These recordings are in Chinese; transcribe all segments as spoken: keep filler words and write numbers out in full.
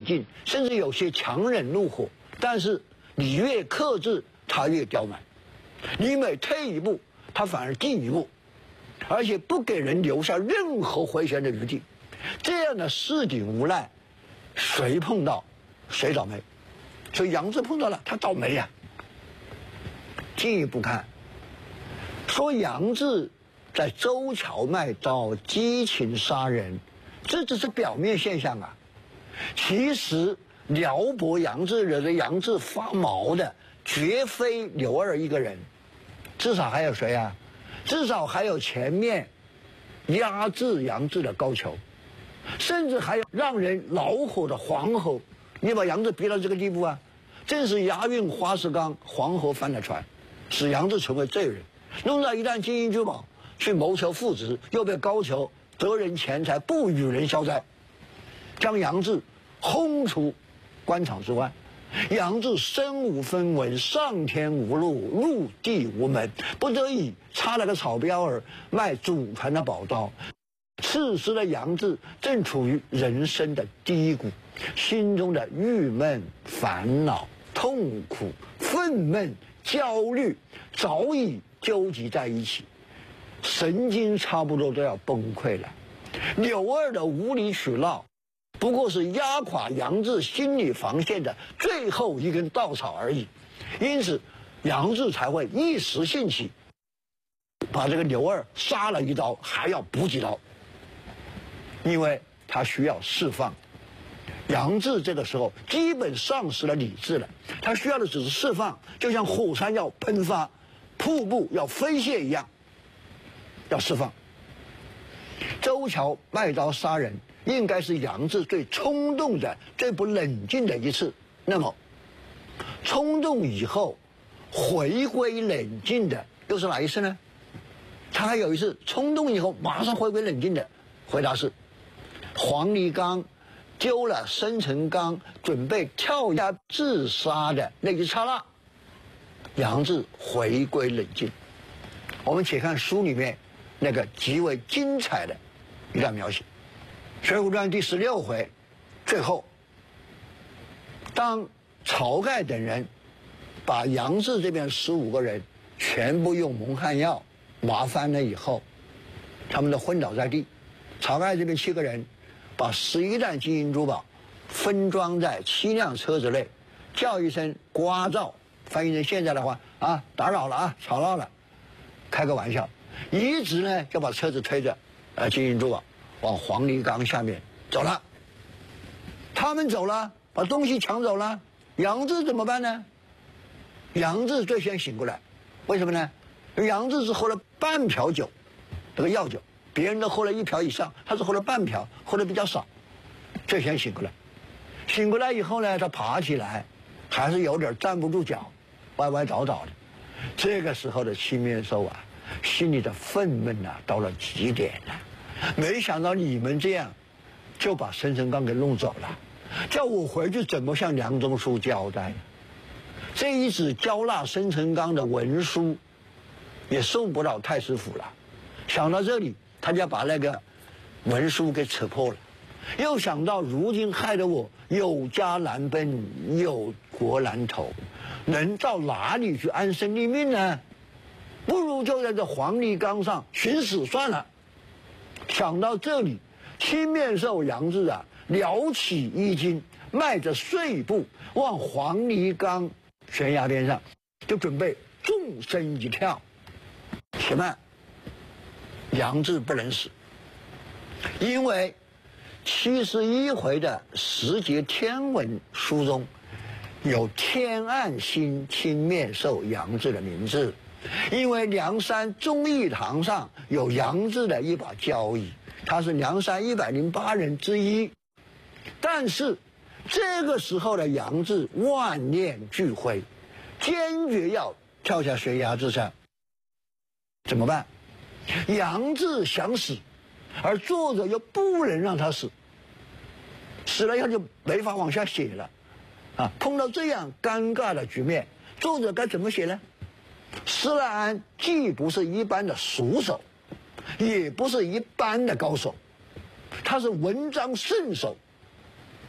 静，甚至有些强忍怒火。但是你越克制，他越刁蛮；你每退一步，他反而进一步，而且不给人留下任何回旋的余地。这样的市井无赖，谁碰到谁倒霉。所以杨志碰到了，他倒霉呀、啊。进一步看，说杨志在周桥卖刀、激情杀人，这只是表面现象啊。其实撩拨杨志、惹得杨志发毛的，绝非刘二一个人，至少还有谁啊？至少还有前面压制杨志的高俅，甚至还有让人恼火的黄河。你把杨志逼到这个地步啊，正是押运花石纲，黄河翻了船，使杨志成为罪人，弄到一旦金银珠宝去谋求复职，又被高俅得人钱财不与人消灾，将杨志轰出官场之外。杨志身无分文，上天无路，入地无门，不得已插了个草标儿卖祖传的宝刀。此时的杨志正处于人生的低谷，心中的郁闷、烦恼、痛苦、愤懑、焦虑早已纠集在一起，神经差不多都要崩溃了。刘二的无理取闹不过是压垮杨志心理防线的最后一根稻草而已，因此杨志才会一时兴起，把这个刘二杀了一刀，还要补几刀，因为他需要释放。杨志这个时候基本丧失了理智了，他需要的只是释放，就像火山要喷发、瀑布要飞泻一样，要释放。周桥卖刀杀人应该是杨志最冲动的、最不冷静的一次。那么，冲动以后回归冷静的又是哪一次呢？他还有一次冲动以后马上回归冷静的，回答是黄泥冈揪了申成刚准备跳崖自杀的那一刹那，杨志回归冷静。我们且看书里面那个极为精彩的一段描写。《水浒传》第十六回，最后，当晁盖等人把杨志这边十五个人全部用蒙汗药麻翻了以后，他们都昏倒在地。晁盖这边七个人把十一担金银珠宝分装在七辆车子内，叫一声“刮噪”，翻译成现在的话啊，打扰了啊，吵闹了，开个玩笑。一直呢就把车子推着，呃，金银珠宝往黄泥冈下面走了。他们走了，把东西抢走了，杨志怎么办呢？杨志最先醒过来，为什么呢？因为杨志是喝了半瓢酒，这个药酒，别人都喝了一瓢以上，他是喝了半瓢，喝的比较少，最先醒过来。醒过来以后呢，他爬起来，还是有点站不住脚，歪歪倒倒的。这个时候的七面兽啊，心里的愤懑啊，到了极点了。没想到你们这样，就把申成刚给弄走了，叫我回去怎么向梁中书交代？这一纸交纳申成刚的文书，也送不到太师府了。想到这里，他就要把那个文书给扯破了。又想到如今害得我有家难奔，有国难投，能到哪里去安身立命呢？不如就在这黄泥冈上寻死算了。想到这里，七面兽杨志啊，撩起衣襟，迈着碎步往黄泥冈悬崖边上，就准备纵身一跳。且慢，杨志不能死，因为七十一回的十节天文书中有天暗星青面兽杨志的名字。因为梁山忠义堂上有杨志的一把交椅，他是梁山一百零八人之一。但是这个时候的杨志万念俱灰，坚决要跳下悬崖自杀。怎么办？杨志想死，而作者又不能让他死，死了以后就没法往下写了啊！碰到这样尴尬的局面，作者该怎么写呢？施耐庵既不是一般的熟手，也不是一般的高手，他是文章圣手。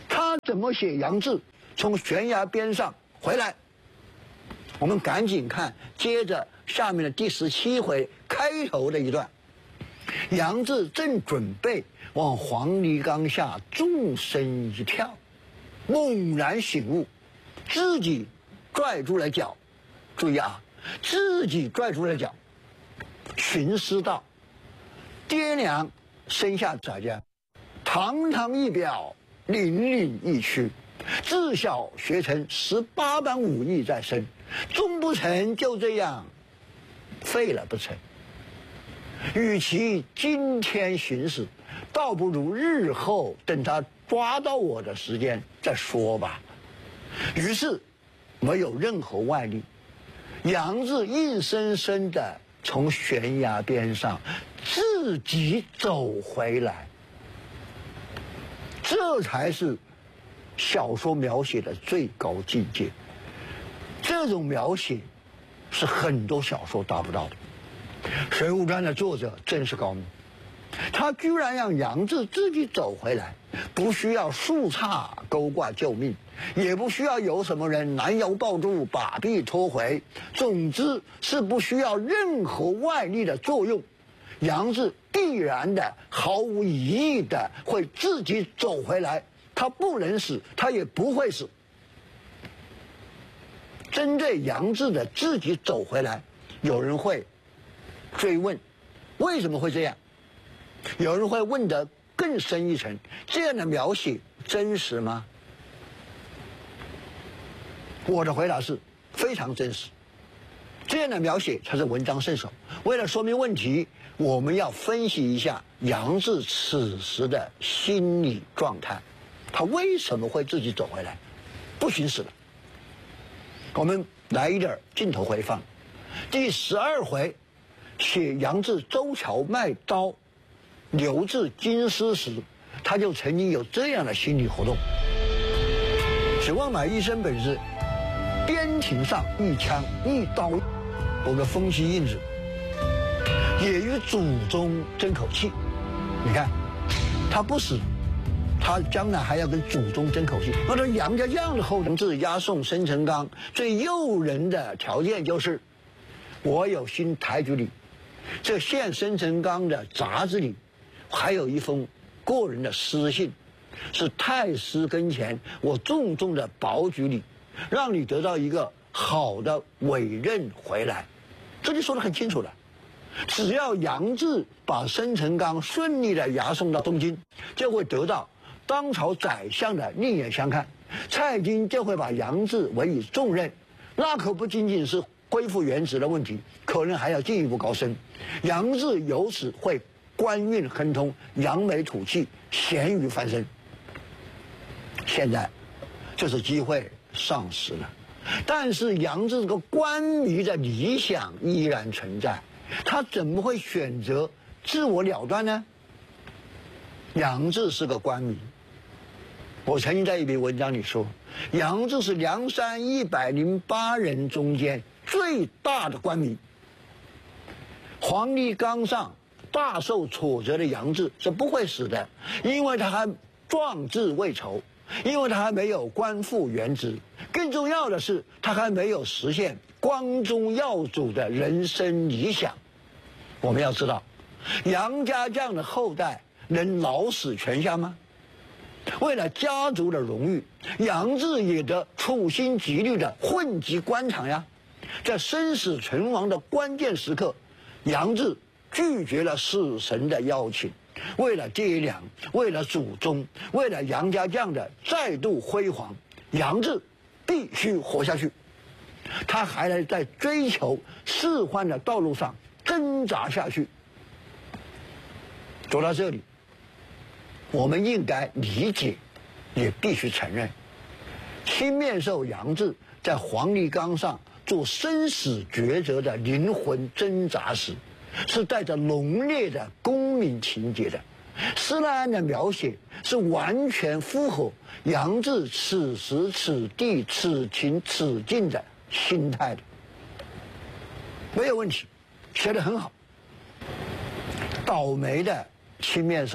他怎么写杨志从悬崖边上回来？我们赶紧看，接着下面的第十七回开头的一段，杨志正准备往黄泥冈下纵身一跳，猛然醒悟，自己拽住了脚。注意啊，自己拽住了脚，寻思道：爹娘生下咱家，堂堂一表，凛凛一躯，自小学成十八般武艺在身，终不成就这样废了不成。与其今天寻死，倒不如日后等他抓到我的时间再说吧。于是没有任何外力，杨志硬生生的从悬崖边上自己走回来，这才是小说描写的最高境界。这种描写是很多小说达不到的。《水浒传》的作者真是高明，他居然让杨志自己走回来，不需要树杈勾挂救命，也不需要有什么人拦腰抱住把臂拖回，总之是不需要任何外力的作用，杨志必然的毫无疑义的会自己走回来，他不能死，他也不会死。针对杨志的自己走回来，有人会追问为什么会这样，有人会问得更深一层，这样的描写真实吗？我的回答是非常真实，这样的描写才是文章圣手。为了说明问题，我们要分析一下杨志此时的心理状态，他为什么会自己走回来，不寻死了。我们来一点镜头回放，第十二回写杨志周桥卖刀流至京师时，他就曾经有这样的心理活动：指望买一身本事，边庭上一枪一刀，我个风息印子，也与祖宗争口气。你看，他不死，他将来还要跟祖宗争口气。按照杨家将的后人志押送生辰纲，最诱人的条件就是我有新抬举你。这现生辰纲的杂志里还有一封个人的私信，是太师跟前我重重的保举你，让你得到一个好的委任回来。这就说得很清楚了，只要杨志把生辰纲顺利的押送到东京，就会得到当朝宰相的另眼相看，蔡京就会把杨志委以重任。那可不仅仅是恢复原职的问题，可能还要进一步高升。杨志由此会官运亨通，扬眉吐气，咸鱼翻身。现在就是机会丧失了，但是杨志这个官迷的理想依然存在，他怎么会选择自我了断呢？杨志是个官迷，我曾经在一篇文章里说，杨志是梁山一百零八人中间最大的官迷。黄泥冈上大受挫折的杨志是不会死的，因为他还壮志未酬，因为他还没有官复原职，更重要的是他还没有实现光宗耀祖的人生理想。我们要知道，杨家将的后代能老死泉下吗？为了家族的荣誉，杨志也得处心积虑的混迹官场呀。在生死存亡的关键时刻，杨志拒绝了死神的邀请，为了爹娘，为了祖宗，为了杨家将的再度辉煌，杨志必须活下去。他还得在追求仕宦的道路上挣扎下去。走到这里，我们应该理解，也必须承认，青面兽杨志在黄泥冈上做生死抉择的灵魂挣扎时，是带着浓烈的公民情节的。施耐庵的描写是完全符合杨志此时此地此情此境的心态的，没有问题，写得很好。倒霉的青面兽